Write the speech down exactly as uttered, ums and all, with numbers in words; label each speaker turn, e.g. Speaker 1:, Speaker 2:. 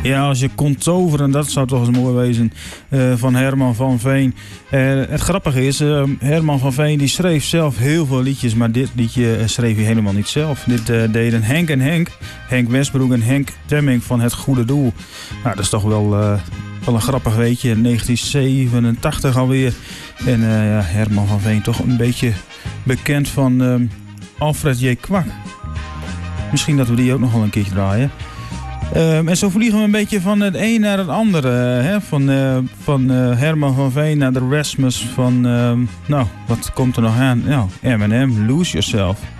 Speaker 1: Ja, als je kon toveren, dat zou toch eens mooi wezen, uh, van Herman van Veen. Uh, het grappige is, uh, Herman van Veen die schreef zelf heel veel liedjes, maar dit liedje schreef hij helemaal niet zelf. Dit uh, deden Henk en Henk, Henk Westbroek en Henk Temming van Het Goede Doel. Nou, dat is toch wel, uh, wel een grappig weetje, negentien zevenentachtig alweer. En uh, ja, Herman van Veen toch een beetje bekend van uh, Alfred J. Kwak. Misschien dat we die ook nog wel een keertje draaien. Um, en zo vliegen we een beetje van het een naar het andere. Hè? Van, uh, van uh, Herman van Veen naar de Rasmus. Van, uh, nou, wat komt er nog aan? Nou, Eminem, Lose Yourself.